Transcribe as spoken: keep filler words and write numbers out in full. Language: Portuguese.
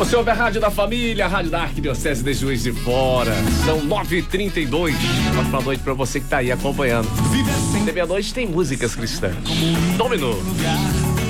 Você ouve a Rádio da Família, a Rádio da Arquidiocese de Juiz de Fora. São nove e trinta e dois. Ótima noite pra você que tá aí acompanhando. T V à Noite tem músicas cristãs. Domino.